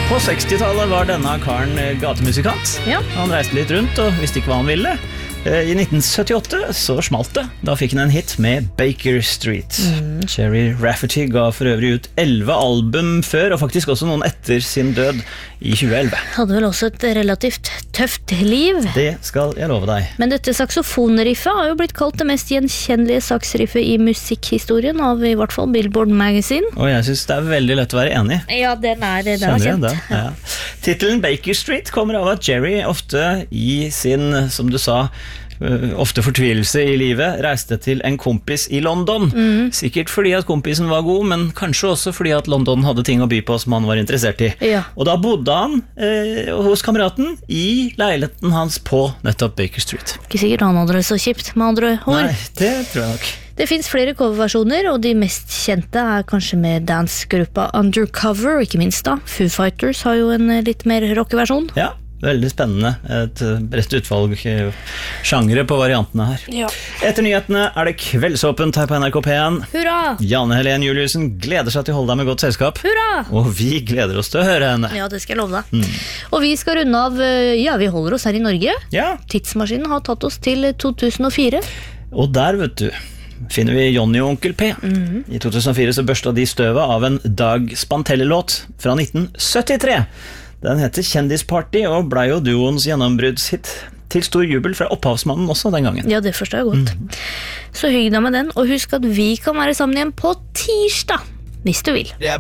På 60-tallet var denne karen gatemusikant. Ja. Han reiste litt rundt og visste ikke hva han ville. I 1978 så smalt det. Da fikk han en hit med Baker Street. Cherry Rafferty ga for øvrig ut 11 album før, og faktisk også noen etter sin død i 2011. Hadde vel også et relativt tøft liv. Det skal jeg love deg. Men dette saksofonriffet har jo blitt kalt det mest gjenkjennelige saksriffet i musikkhistorien av i hvert fall Billboard Magazine. Og jeg synes det er veldig lett å være enig. Ja, den er Kjenner jeg kjent. det? Ja. Titelen Baker Street kommer av at Jerry ofte i sin, som du sa, ofte fortvilelse i livet, reiste til en kompis i London. Sikkert fordi at kompisen var god, men kanskje også fordi at London hadde ting å by på som han var interessert i. Ja. Og da bodde han hos kameraten i leiligheten hans på nettopp Baker Street. Ikke sikkert han hadde det så kjipt med andre ord. Nei, det tror jeg nok. Det finnes flere coverversjoner, og de mest kjente er kanskje med dancegruppa Undercover, ikke minst da. Foo Fighters har jo en litt mer rockeversjon. Ja, veldig spennende. Et bredt utvalg sjangere på variantene her. Ja. Etter nyhetene er det kveldsåpent her på NRK P1. Hurra! Janne Helen Juliussen gleder seg til å holde deg med godt selskap. Hurra! Og vi gleder oss til å høre henne. Ja, det skal jeg love deg. Og vi skal runde av, ja, vi holder oss her i Norge. Ja, Tidsmaskinen har tatt oss til 2004. og der, vet du, finner vi Johnny og Onkel P. I 2004 så børsta de støvet av en Dag Spantelle-låt fra 1973. Den heter Kjendisparty og ble jo duoens gjennombruddshit. Til stor jubel fra opphavsmannen også den gangen. Ja, det forstår jeg godt. Så hygg deg med den, og husk at vi kan være sammen igjen på tirsdag, hvis du vil.